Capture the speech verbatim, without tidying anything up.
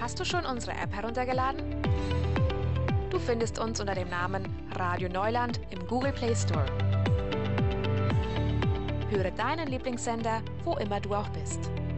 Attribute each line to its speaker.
Speaker 1: Hast du schon unsere App heruntergeladen? Du findest uns unter dem Namen Radio Neuland im Google Play Store. Höre deinen Lieblingssender, wo immer du auch bist.